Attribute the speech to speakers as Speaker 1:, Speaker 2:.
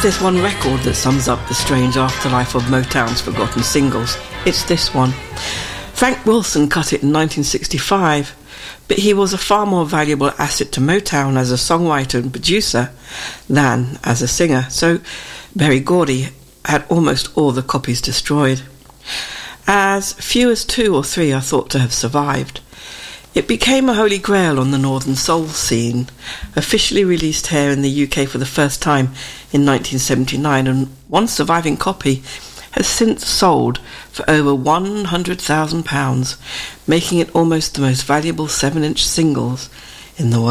Speaker 1: If there's one record that sums up the strange afterlife of Motown's forgotten singles, it's this one. Frank Wilson cut it in 1965, but he was a far more valuable asset to Motown as a songwriter and producer than as a singer, so Berry Gordy had almost all the copies destroyed. As few as 2 or 3 are thought to have survived. It became a holy grail on the Northern Soul scene, officially released here in the UK for the first time in 1979, and one surviving copy has since sold for over £100,000, making it almost the most valuable 7-inch singles in the world.